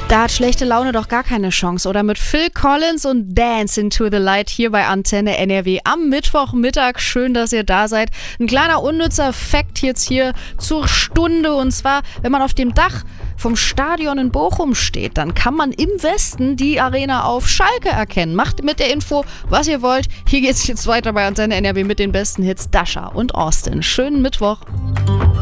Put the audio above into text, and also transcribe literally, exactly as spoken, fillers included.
Da hat schlechte Laune doch gar keine Chance, oder? Mit Phil Collins und Dance into the Light hier bei Antenne N R W am Mittwochmittag. Schön, dass ihr da seid. Ein kleiner unnützer Fakt jetzt hier zur Stunde. Und zwar, wenn man auf dem Dach vom Stadion in Bochum steht, dann kann man im Westen die Arena auf Schalke erkennen. Macht mit der Info, was ihr wollt. Hier geht's jetzt weiter bei Antenne N R W mit den besten Hits Dasha und Austin. Schönen Mittwoch.